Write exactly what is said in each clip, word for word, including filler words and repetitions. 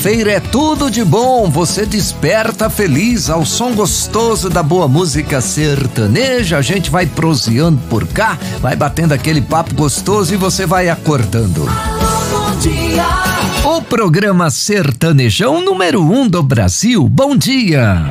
quarta-feira é tudo de bom, você desperta feliz ao som gostoso da boa música sertaneja. A gente vai proseando por cá, vai batendo aquele papo gostoso e você vai acordando. Bom dia. O programa Sertanejão número um do Brasil. Bom dia.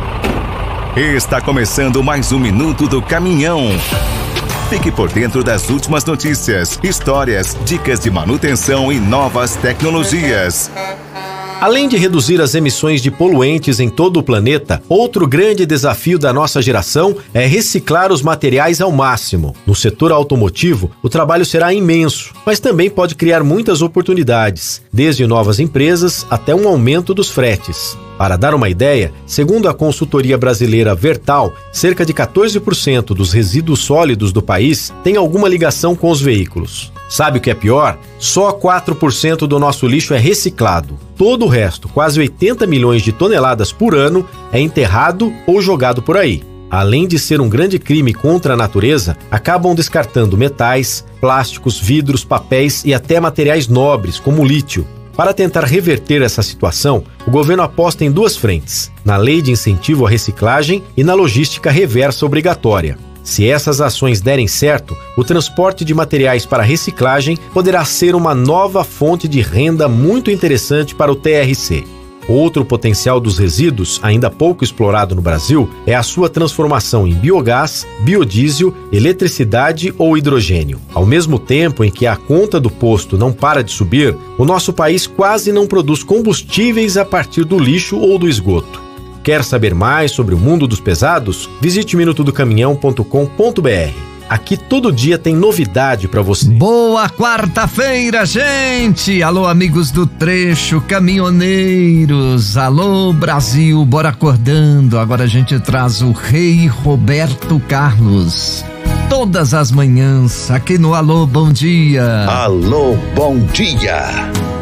Está começando mais um Minuto do Caminhão. Fique por dentro das últimas notícias, histórias, dicas de manutenção e novas tecnologias. Além de reduzir as emissões de poluentes em todo o planeta, outro grande desafio da nossa geração é reciclar os materiais ao máximo. No setor automotivo, o trabalho será imenso, mas também pode criar muitas oportunidades, desde novas empresas até um aumento dos fretes. Para dar uma ideia, segundo a consultoria brasileira Vertal, cerca de quatorze por cento dos resíduos sólidos do país tem alguma ligação com os veículos. Sabe o que é pior? Só quatro por cento do nosso lixo é reciclado. Todo o resto, quase oitenta milhões de toneladas por ano, é enterrado ou jogado por aí. Além de ser um grande crime contra a natureza, acabam descartando metais, plásticos, vidros, papéis e até materiais nobres, como o lítio. Para tentar reverter essa situação, o governo aposta em duas frentes: na lei de incentivo à reciclagem e na logística reversa obrigatória. Se essas ações derem certo, o transporte de materiais para reciclagem poderá ser uma nova fonte de renda muito interessante para o T R C. Outro potencial dos resíduos, ainda pouco explorado no Brasil, é a sua transformação em biogás, biodiesel, eletricidade ou hidrogênio. Ao mesmo tempo em que a conta do posto não para de subir, o nosso país quase não produz combustíveis a partir do lixo ou do esgoto. Quer saber mais sobre o mundo dos pesados? Visite minuto do caminhão ponto com ponto b r. Aqui todo dia tem novidade pra você. Boa quarta-feira, gente! Alô, amigos do trecho, caminhoneiros. Alô, Brasil, bora acordando. Agora a gente traz o rei Roberto Carlos. Todas as manhãs, aqui no Alô, bom dia. Alô, bom dia.